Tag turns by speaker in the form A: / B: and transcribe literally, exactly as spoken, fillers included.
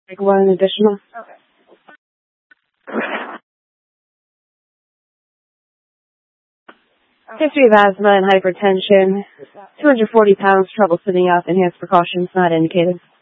A: Like one additional.
B: Okay.
A: History of asthma and hypertension. two hundred forty pounds, trouble sitting up, enhanced precautions not indicated.